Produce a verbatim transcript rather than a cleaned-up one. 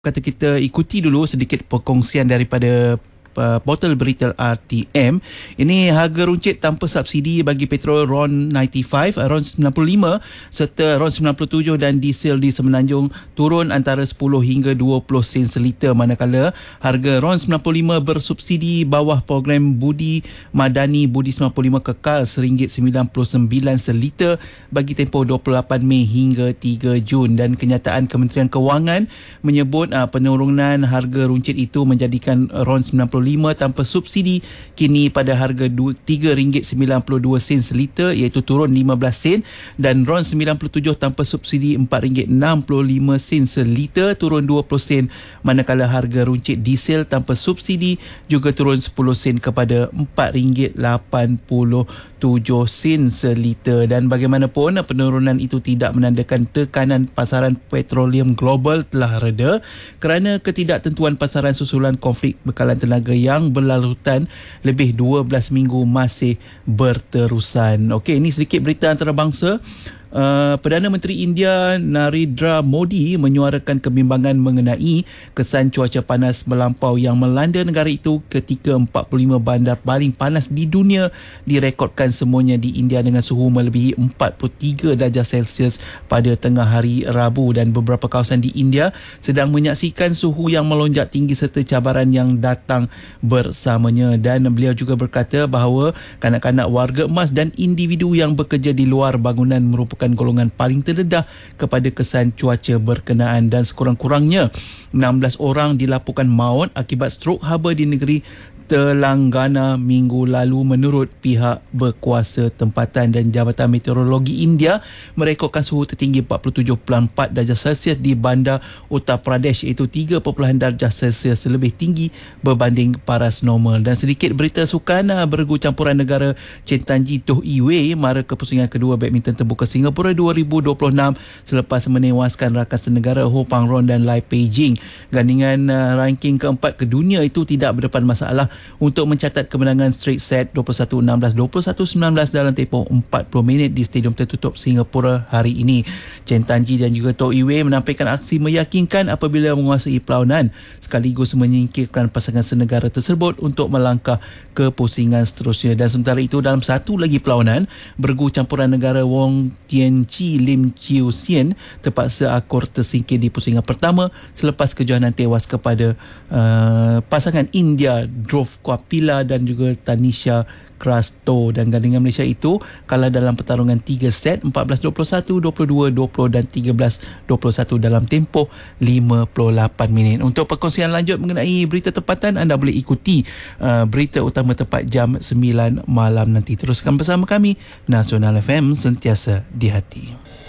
Kata kita ikuti dulu sedikit perkongsian daripada uh, portal berita R T M. Ini harga runcit tanpa subsidi bagi petrol RON sembilan puluh lima, RON sembilan puluh lima serta RON sembilan puluh tujuh dan diesel di Semenanjung turun antara sepuluh hingga dua puluh sen seliter, manakala harga RON sembilan puluh lima bersubsidi bawah program Budi Madani Budi sembilan puluh lima kekal satu ringgit sembilan puluh sembilan seliter bagi tempoh dua puluh lapan Mei hingga tiga Jun. Dan kenyataan Kementerian Kewangan menyebut uh, penurunan harga runcit itu menjadikan RON sembilan puluh lima tanpa subsidi kini pada harga tiga ringgit sembilan puluh dua sen seliter, iaitu turun lima belas sen, dan RON sembilan puluh tujuh tanpa subsidi empat ringgit enam puluh lima sen seliter, turun dua puluh sen, manakala harga runcit diesel tanpa subsidi juga turun sepuluh sen kepada empat ringgit lapan puluh tujuh sen seliter. Dan bagaimanapun penurunan itu tidak menandakan tekanan pasaran petroleum global telah reda kerana ketidaktentuan pasaran susulan konflik bekalan tenaga yang berlarutan lebih dua belas minggu masih berterusan. Okey, ini sedikit berita antarabangsa. Uh, Perdana Menteri India Narendra Modi menyuarakan kebimbangan mengenai kesan cuaca panas melampau yang melanda negara itu ketika empat puluh lima bandar paling panas di dunia direkodkan semuanya di India dengan suhu melebihi empat puluh tiga darjah Celsius pada tengah hari Rabu, dan beberapa kawasan di India sedang menyaksikan suhu yang melonjak tinggi serta cabaran yang datang bersamanya. Dan beliau juga berkata bahawa kanak-kanak warga emas dan individu yang bekerja di luar bangunan merupakan golongan paling terdedah kepada kesan cuaca berkenaan, dan sekurang-kurangnya enam belas orang dilaporkan maut akibat strok haba di negeri Telangana minggu lalu menurut pihak berkuasa tempatan. Dan Jabatan Meteorologi India merekodkan suhu tertinggi empat puluh tujuh perpuluhan empat darjah Celsius di bandar Uttar Pradesh, iaitu tiga perpuluhan darjah Celsius lebih tinggi berbanding paras normal. Dan sedikit berita sukan, bergu campuran negara Chen Tangyi Toh Iwei mara ke pusingan kedua badminton terbuka Singapura dua ribu dua puluh enam selepas menewaskan rakan senegara Ho Pang Ron dan Lai Peijing. Gandingan uh, ranking keempat ke dunia itu tidak berdepan masalah untuk mencatat kemenangan straight set dua puluh satu enam belas, dua puluh satu sembilan belas dalam tempoh empat puluh minit di Stadium Tertutup Singapura hari ini. Chen Tangyi dan juga Toh Iwei menampilkan aksi meyakinkan apabila menguasai perlawanan sekaligus menyingkirkan pasangan senegara tersebut untuk melangkah ke pusingan seterusnya. Dan sementara itu, dalam satu lagi perlawanan, bergu campuran negara Wong Tianqi Lim Chiu Sien terpaksa akur tersingkir di pusingan pertama selepas kejohanan tewas kepada uh, pasangan India Dhruv Kapila dan juga Tanisha Krasto. Dan gandingan Malaysia itu kalah dalam pertarungan tiga set, empat belas dua puluh satu, dua puluh dua dua puluh dan tiga belas dua puluh satu dalam tempoh lima puluh lapan minit. Untuk perkongsian lanjut mengenai berita tempatan, anda boleh ikuti uh, berita utama tepat jam sembilan malam nanti. Teruskan bersama kami, Nasional F M, sentiasa di hati.